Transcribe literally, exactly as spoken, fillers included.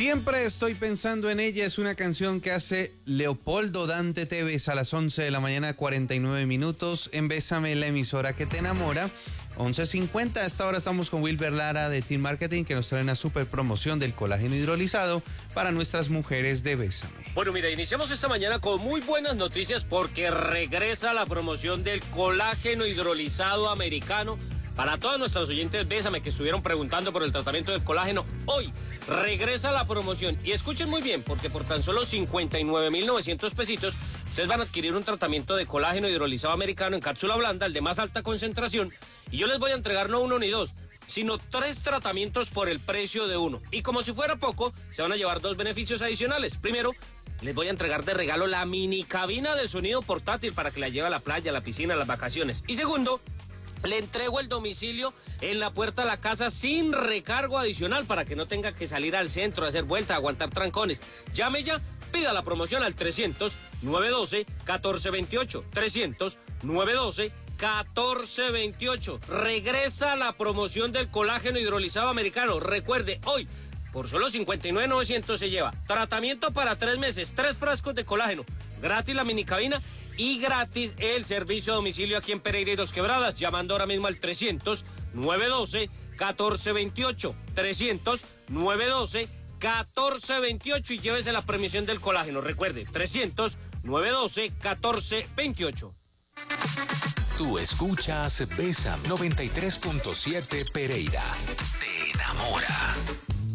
Siempre estoy pensando en ella, es una canción que hace Leopoldo Dante Tevez a las once de la mañana, cuarenta y nueve minutos, en Bésame, la emisora que te enamora. once cincuenta, a esta hora estamos con Wilber Lara de Team Marketing, que nos trae una super promoción del colágeno hidrolizado para nuestras mujeres de Bésame. Bueno, mira, iniciamos esta mañana con muy buenas noticias porque regresa la promoción del colágeno hidrolizado americano. Para todos nuestros oyentes Bésame que estuvieron preguntando por el tratamiento del colágeno, hoy regresa la promoción. Y escuchen muy bien, porque por tan solo cincuenta y nueve mil novecientos pesitos, ustedes van a adquirir un tratamiento de colágeno hidrolizado americano en cápsula blanda, el de más alta concentración. Y yo les voy a entregar no uno ni dos, sino tres tratamientos por el precio de uno. Y como si fuera poco, se van a llevar dos beneficios adicionales. Primero, les voy a entregar de regalo la mini cabina de sonido portátil para que la lleve a la playa, a la piscina, a las vacaciones. Y segundo, le entrego el domicilio en la puerta de la casa sin recargo adicional para que no tenga que salir al centro, a hacer vuelta, a aguantar trancones. Llame ya, pida la promoción al trescientos, novecientos doce, catorce veintiocho. trescientos, novecientos doce, catorce veintiocho. Regresa la promoción del colágeno hidrolizado americano. Recuerde, hoy, por solo cincuenta y nueve mil novecientos se lleva tratamiento para tres meses, tres frascos de colágeno, gratis la mini cabina y gratis el servicio a domicilio aquí en Pereira y Dos Quebradas, llamando ahora mismo al trescientos, novecientos doce, catorce veintiocho. trescientos, novecientos doce, catorce veintiocho y llévese la premiación del colágeno. Recuerde, trescientos, novecientos doce, catorce veintiocho. Tú escuchas Bésame noventa y tres punto siete Pereira. Te enamora.